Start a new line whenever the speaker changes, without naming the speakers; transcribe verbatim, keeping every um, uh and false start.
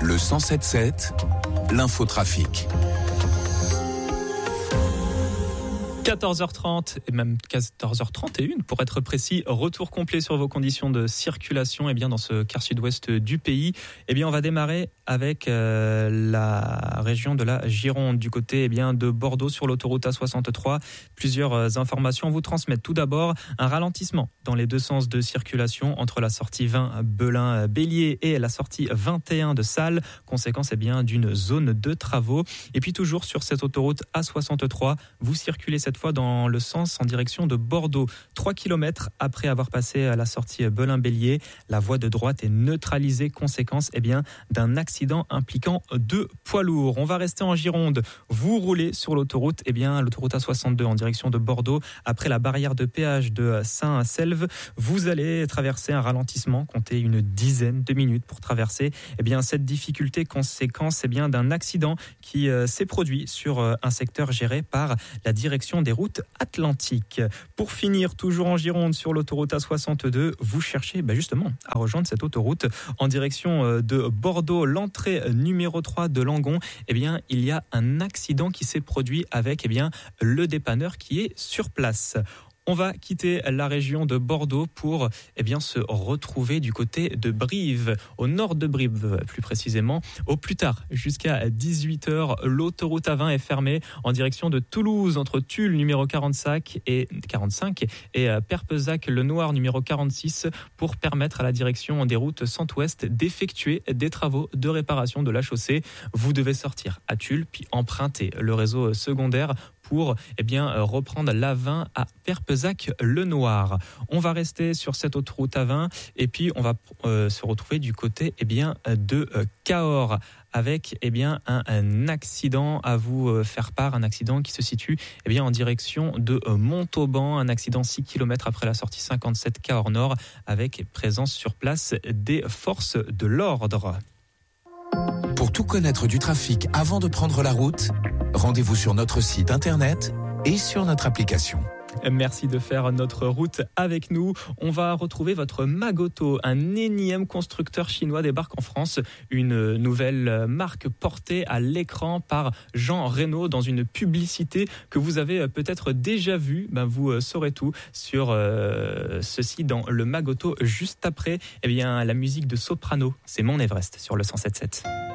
Le cent sept sept, l'infotrafic.
quatorze heures trente et même quatorze heures trente et une pour être précis. Retour complet sur vos conditions de circulation. Et bien dans ce quart sud-ouest du pays, et bien on va démarrer avec euh, la région de la Gironde du côté et bien de Bordeaux sur l'autoroute A soixante-trois. Plusieurs informations vous transmettent. Tout d'abord, un ralentissement dans les deux sens de circulation entre la sortie vingt Belin-Bélier et la sortie vingt et un de Salles. Conséquence est bien d'une zone de travaux. Et puis toujours sur cette autoroute A soixante-trois, vous circulez cette fois dans le sens en direction de Bordeaux. trois kilomètres après avoir passé à la sortie Belin-Bélier, la voie de droite est neutralisée. Conséquence eh bien, d'un accident impliquant deux poids lourds. On va rester en Gironde. Vous roulez sur l'autoroute, eh bien, l'autoroute A soixante-deux en direction de Bordeaux. Après la barrière de péage de Saint-Selve, vous allez traverser un ralentissement. Comptez une dizaine de minutes pour traverser. Eh bien, cette difficulté, conséquence eh bien, d'un accident qui euh, s'est produit sur euh, un secteur géré par la direction des routes atlantiques. Pour finir, toujours en Gironde, sur l'autoroute A soixante-deux, vous cherchez bah justement à rejoindre cette autoroute en direction de Bordeaux, l'entrée numéro trois de Langon. Eh bien, il y a un accident qui s'est produit avec eh bien, le dépanneur qui est sur place. On va quitter la région de Bordeaux pour eh bien, se retrouver du côté de Brive, au nord de Brive plus précisément. Au plus tard, jusqu'à dix-huit heures, l'autoroute A vingt est fermée en direction de Toulouse, entre Tulle numéro quarante-cinq et, quarante-cinq et Perpezac-le-Noir numéro quarante-six, pour permettre à la direction des routes centre-ouest d'effectuer des travaux de réparation de la chaussée. Vous devez sortir à Tulle, puis emprunter le réseau secondaire pour eh bien, reprendre l'A vingt à Perpezac-le-Noir. On va rester sur cette autoroute A vingt et puis on va euh, se retrouver du côté eh bien, de euh, Cahors avec eh bien, un, un accident à vous euh, faire part, un accident qui se situe eh bien, en direction de euh, Montauban, un accident six kilomètres après la sortie cinquante-sept Cahors Nord, avec présence sur place des forces de l'ordre.
Pour tout connaître du trafic avant de prendre la route, rendez-vous sur notre site internet et sur notre application.
Merci de faire notre route avec nous. On va retrouver votre Magoto, un énième constructeur chinois débarque en France. Une nouvelle marque portée à l'écran par Jean Reno dans une publicité que vous avez peut-être déjà vue. Ben vous saurez tout sur euh, ceci dans le Magoto juste après. Eh bien, la musique de Soprano, c'est Mon Everest sur le cent sept sept.